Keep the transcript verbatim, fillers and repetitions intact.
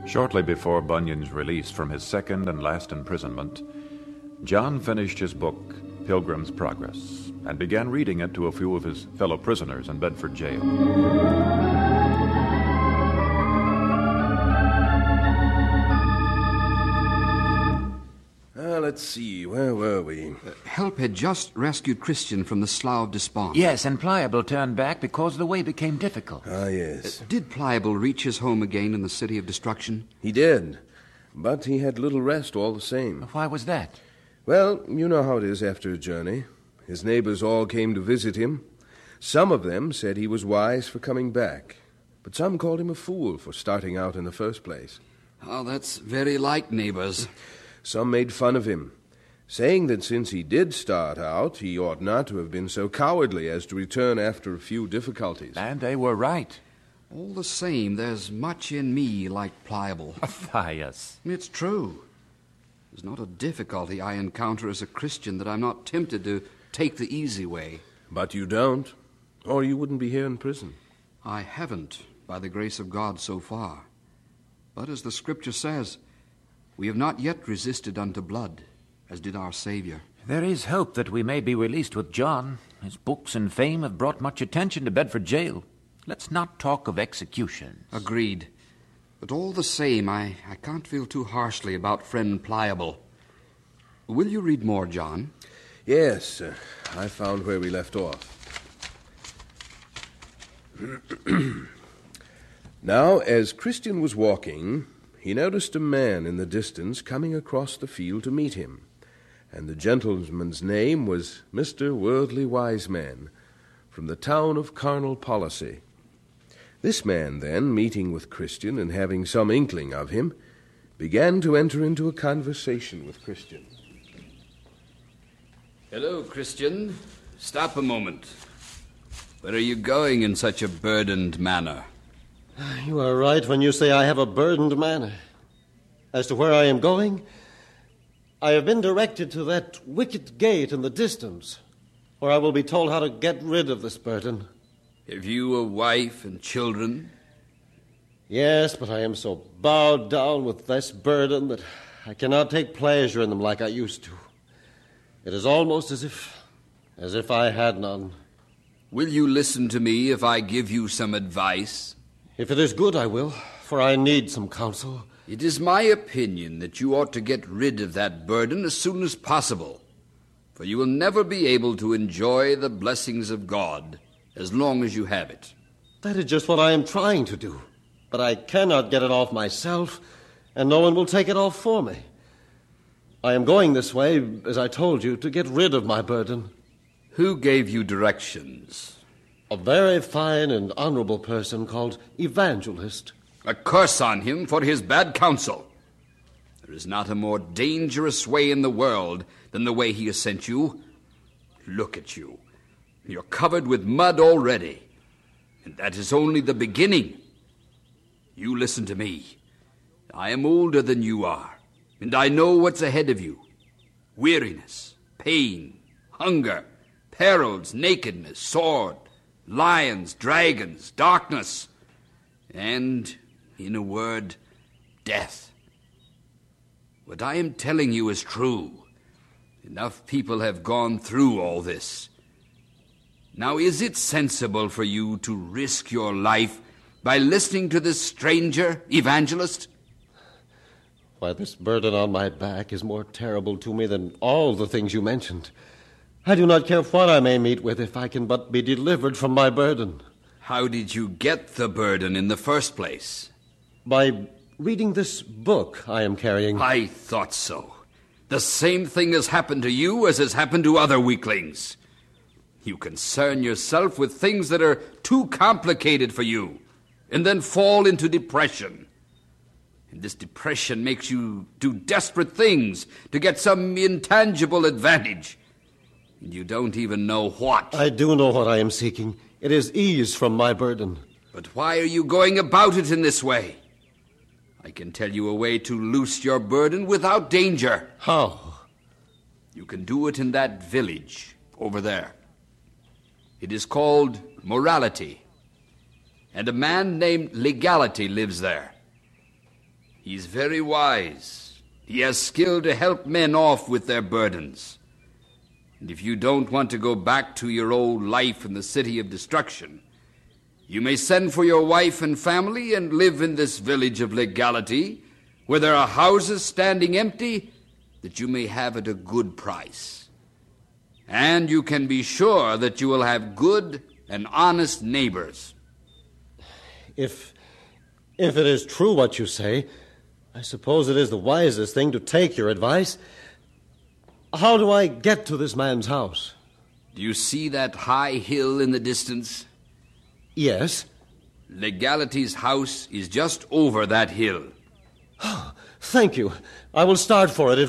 Shortly before Bunyan's release from his second and last imprisonment, John finished his book, Pilgrim's Progress, and began reading it to a few of his fellow prisoners in Bedford jail. Uh, let's see, where were we? Uh, help had just rescued Christian from the Slough of Despond. Yes, and Pliable turned back because the way became difficult. Ah, yes. Uh, did Pliable reach his home again in the City of Destruction? He did, but he had little rest all the same. Why was that? Well, you know how it is after a journey. His neighbors all came to visit him. Some of them said he was wise for coming back, but some called him a fool for starting out in the first place. Oh, that's very like neighbors. Some made fun of him, saying that since he did start out, he ought not to have been so cowardly as to return after a few difficulties. And they were right. All the same, there's much in me like Pliable. Matthias. It's true. There's not a difficulty I encounter as a Christian that I'm not tempted to take the easy way. But you don't, or you wouldn't be here in prison. I haven't, by the grace of God, so far. But as the Scripture says, we have not yet resisted unto blood, as did our Savior. There is hope that we may be released with John. His books and fame have brought much attention to Bedford jail. Let's not talk of executions. Agreed. But all the same, I, I can't feel too harshly about friend Pliable. Will you read more, John? Yes, uh, I found where we left off. Now, as Christian was walking, he noticed a man in the distance coming across the field to meet him, and the gentleman's name was Mister Worldly Wiseman, from the town of Carnal Policy. This man, then, meeting with Christian and having some inkling of him, began to enter into a conversation with Christian. Hello, Christian. Stop a moment. Where are you going in such a burdened manner? You are right when you say I have a burdened manner. As to where I am going, I have been directed to that wicket gate in the distance, where I will be told how to get rid of this burden. Have you a wife and children? Yes, but I am so bowed down with this burden that I cannot take pleasure in them like I used to. It is almost as if, as if I had none. Will you listen to me if I give you some advice? If it is good, I will, for I need some counsel. It is my opinion that you ought to get rid of that burden as soon as possible, for you will never be able to enjoy the blessings of God as long as you have it. That is just what I am trying to do, but I cannot get it off myself, and no one will take it off for me. I am going this way, as I told you, to get rid of my burden. Who gave you directions? A very fine and honorable person called Evangelist. A curse on him for his bad counsel. There is not a more dangerous way in the world than the way he has sent you. Look at you. You're covered with mud already, and that is only the beginning. You listen to me. I am older than you are, and I know what's ahead of you. Weariness, pain, hunger, perils, nakedness, sword, lions, dragons, darkness, and, in a word, death. What I am telling you is true. Enough people have gone through all this. Now, is it sensible for you to risk your life by listening to this stranger, Evangelist? Why, this burden on my back is more terrible to me than all the things you mentioned. I do not care what I may meet with if I can but be delivered from my burden. How did you get the burden in the first place? By reading this book I am carrying. I thought so. The same thing has happened to you as has happened to other weaklings. You concern yourself with things that are too complicated for you, and then fall into depression. And this depression makes you do desperate things to get some intangible advantage. And you don't even know what. I do know what I am seeking. It is ease from my burden. But why are you going about it in this way? I can tell you a way to loose your burden without danger. How? You can do it in that village over there. It is called Morality, and a man named Legality lives there. He He's very wise. He has skill to help men off with their burdens. And if you don't want to go back to your old life in the city of destruction, you may send for your wife and family and live in this village of legality, where there are houses standing empty that you may have at a good price. And you can be sure that you will have good and honest neighbors. If, if it is true what you say, I suppose it is the wisest thing to take your advice. How do I get to this man's house? Do you see that high hill in the distance? Yes. Legality's house is just over that hill. Thank you. I will start for it at